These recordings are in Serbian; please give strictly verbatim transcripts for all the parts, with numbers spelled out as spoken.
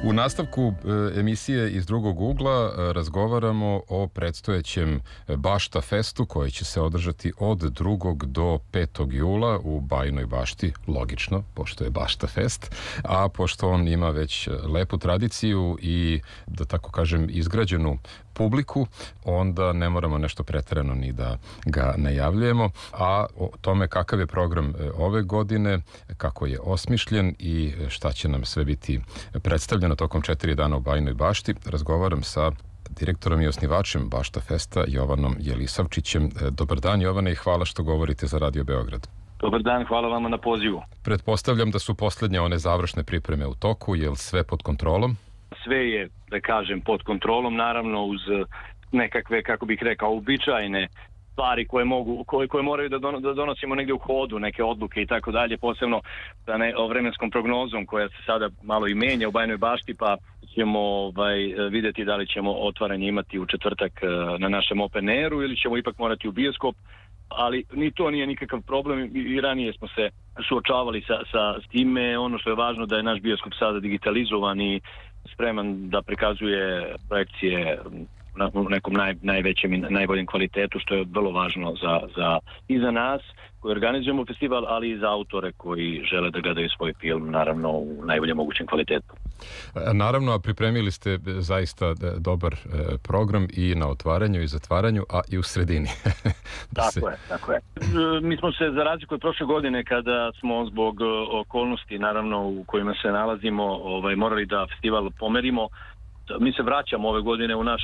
U nastavku emisije Iz drugog ugla razgovaramo o predstojećem Bašta festu koji će se održati od drugog do petog jula u Bajinoj Bašti, logično, pošto je Bašta fest, a pošto on ima već lepu tradiciju i, da tako kažem, izgrađenu publiku, onda ne moramo nešto preterano ni da ga najavljujemo, a o tome kakav je program ove godine, kako je osmišljen i šta će nam sve biti predstavljeno tokom četiri dana u Bajinoj Bašti, razgovaram sa direktorom i osnivačem Bašta festa Jovanom Jelisavčićem. Dobar dan, Jovane, i hvala što govorite za Radio Beograd. Dobar dan, hvala vama na pozivu. Pretpostavljam da su poslednje one završne pripreme u toku, je li sve pod kontrolom? Sve je, da kažem, pod kontrolom, naravno uz nekakve, kako bih rekao, uobičajene stvari koje mogu, koje, koje moraju da, don, da donosimo negdje u hodu, neke odluke i tako dalje, posebno da ne, o vremenskom prognozom koja se sada malo i menja u Bajinoj Bašti, pa ćemo ovaj, vidjeti da li ćemo otvaranje imati u četvrtak na našem open airu ili ćemo ipak morati u bioskop, ali ni to nije nikakav problem i ranije smo se suočavali sa, sa s time. Ono što je važno da je naš bioskop sada digitalizovan i spreman da prikazuje projekcije na nekom naj, najvećem i najboljem kvalitetu, što je vrlo važno za, za, i za nas koji organizujemo festival, ali i za autore koji žele da gledaju svoj film, naravno u najboljem mogućem kvalitetu. Naravno, a pripremili ste zaista dobar program i na otvaranju i zatvaranju, a i u sredini. da tako se... je, tako je. Mi smo se, za razliku od prošle godine, kada smo zbog okolnosti, naravno, u kojima se nalazimo, ovaj, morali da festival pomerimo, mi se vraćamo ove godine u naš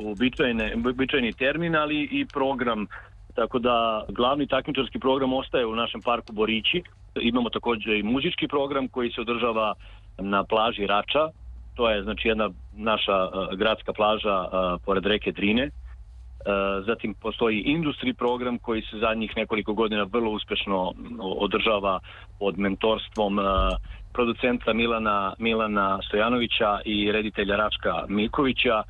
uobičajeni termin, ali i program, tako da glavni takmičarski program ostaje u našem parku Borići. Imamo također i muzički program koji se održava na plaži Rača, to je znači jedna naša uh, gradska plaža uh, pored reke Drine. Uh, zatim postoji industri program koji se zadnjih nekoliko godina vrlo uspešno održava pod mentorstvom uh, producenta Milana, Milana Stojanovića i reditelja Račka Mikovića,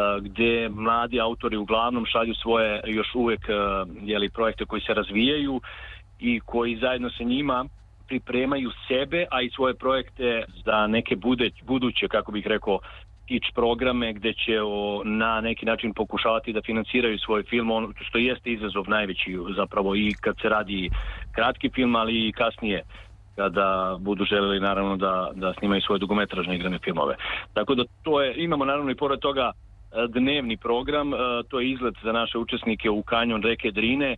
gdje mladi autori uglavnom šalju svoje još uvijek jeli, projekte koji se razvijaju i koji zajedno sa njima pripremaju sebe, a i svoje projekte za neke bude, buduće, kako bih rekao, kič programe gdje će o, na neki način pokušavati da financiraju svoj film, ono što jeste izazov najveći zapravo i kad se radi kratki film, ali i kasnije kada budu željeli naravno da, da snimaju svoje dugometražne igrane filmove. Tako da to je, imamo naravno i pored toga dnevni program, to je izlet za naše učesnike u kanjon reke Drine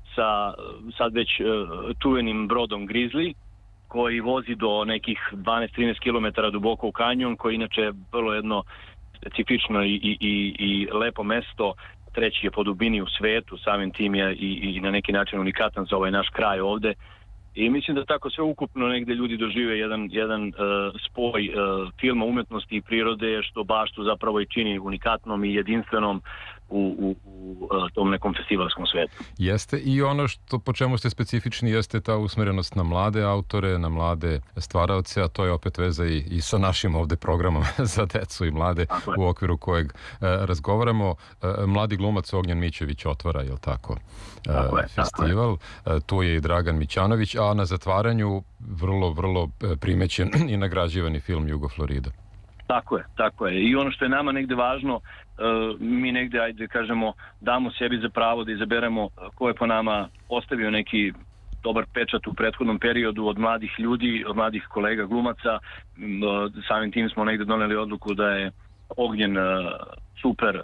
sa sad već čuvenim brodom Grizzly koji vozi do nekih dvanaest trinaest kilometara duboko u kanjon, koji inače je vrlo jedno specifično i, i, i, i lepo mesto, treći je po dubini u svetu, samim tim je i, i na neki način unikatan za ovaj naš kraj ovde. I mislim da tako sve ukupno negdje ljudi dožive jedan, jedan uh, spoj uh, filma, umetnosti i prirode, što Baštu zapravo i čini unikatnom i jedinstvenom u, u, u uh, tom nekom festivalskom svetu. Jeste, i ono što po čemu ste specifični jeste ta usmjerenost na mlade autore, na mlade stvaraoce, a to je opet veza i, i sa našim ovde programom za decu i mlade u okviru kojeg uh, razgovaramo. Uh, mladi glumac Ognjen Mićević otvara, je li tako, uh, je, festival. Tako uh, tu je i Dragan Mićanović, a na zatvaranju vrlo, vrlo primećen i nagrađivani film Jugo Florida. Tako je, tako je. I ono što je nama negde važno, mi negde, ajde kažemo, damo sebi za pravo da izaberemo ko je po nama ostavio neki dobar pečat u prethodnom periodu od mladih ljudi, od mladih kolega glumaca. Samim tim smo negde doneli odluku da je Ognjen super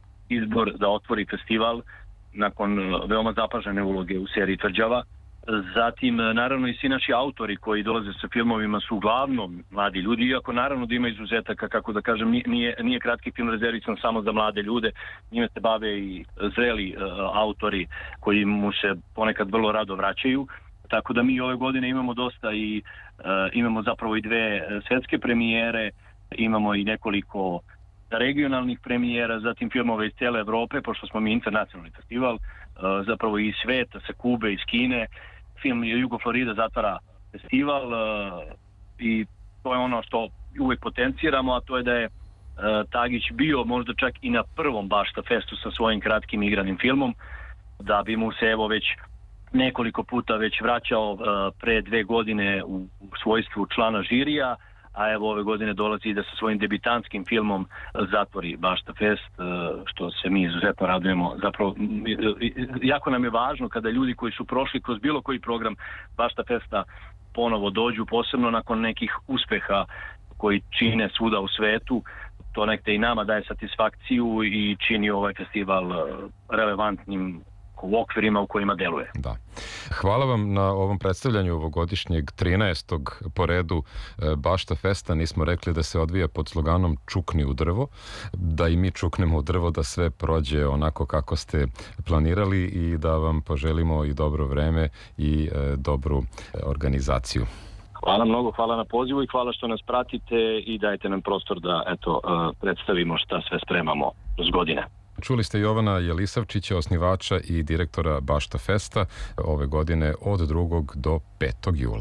izbor da otvori festival nakon veoma zapažene uloge u seriji Tvrđava. Zatim, naravno, i svi naši autori koji dolaze sa filmovima su uglavnom mladi ljudi, iako naravno da ima izuzetaka, kako da kažem, nije, nije kratki film rezervisan samo za mlade ljude, njime se bave i zreli uh, autori koji mu se ponekad vrlo rado vraćaju, tako da mi ove godine imamo dosta i uh, imamo zapravo i dve svetske premijere, imamo i nekoliko regionalnih premijera, zatim filmove iz cijele Evrope, pošto smo mi internacionalni festival, uh, zapravo i iz sveta, sa Kube, iz Kine. Film Jugo Florida zatvara festival uh, i to je ono što uvijek potenciramo, a to je da je uh, Tagić bio možda čak i na prvom Bašta festu sa svojim kratkim igranim filmom, da bi mu se evo već nekoliko puta već vraćao uh, pre dve godine u, u svojstvu člana žirija, a evo ove godine dolazi da sa svojim debitantskim filmom zatvori Bašta Fest, što se mi izuzetno radujemo. Zapravo, jako nam je važno kada ljudi koji su prošli kroz bilo koji program Bašta Festa ponovo dođu, posebno nakon nekih uspeha koji čine svuda u svetu. To nekde i nama daje satisfakciju i čini ovaj festival relevantnim u okvirima u kojima deluje. Da. Hvala vam na ovom predstavljanju ovogodišnjeg trinaestog po redu Bašta Festa. Nismo rekli da se odvija pod sloganom Čukni u drvo, da i mi čuknemo u drvo, da sve prođe onako kako ste planirali i da vam poželimo i dobro vreme i e, dobru organizaciju. Hvala mnogo, hvala na pozivu i hvala što nas pratite i dajete nam prostor da eto predstavimo šta sve spremamo kroz godine. Čuli ste Jovana Jelisavčića, osnivača i direktora Bašta Festa ove godine od drugog do petog jula.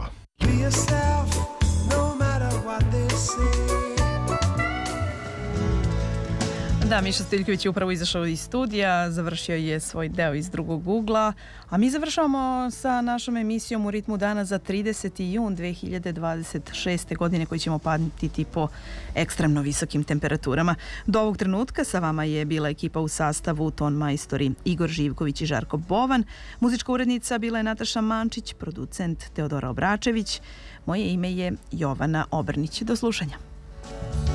Da, Miša Stiljković je upravo izašao iz studija, završio je svoj deo iz drugog ugla, a mi završavamo sa našom emisijom U ritmu dana za trideseti jun dve hiljade dvadeset šeste. godine koji ćemo padniti po ekstremno visokim temperaturama. Do ovog trenutka sa vama je bila ekipa u sastavu ton majstori Igor Živković i Žarko Bovan. Muzička urednica bila je Nataša Mančić, producent Teodora Obračević. Moje ime je Jovana Obrnić. Do slušanja.